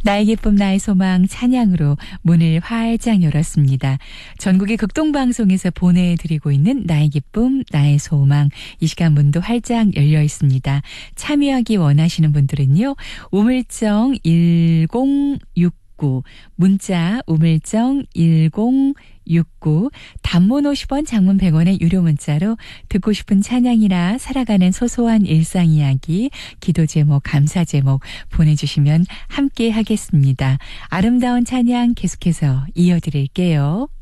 나의 기쁨 나의 소망 찬양으로 문을 활짝 열었습니다. 전국의 극동방송에서 보내드리고 있는 나의 기쁨 나의 소망, 이 시간 문도 활짝 열려 있습니다. 참여하기 원하시는 분들은요, 우물정 1069, 문자 우물정 1069, 단문 50원, 장문 100원의 유료 문자로 듣고 싶은 찬양이나 살아가는 소소한 일상 이야기, 기도 제목, 감사 제목 보내주시면 함께 하겠습니다. 아름다운 찬양 계속해서 이어드릴게요.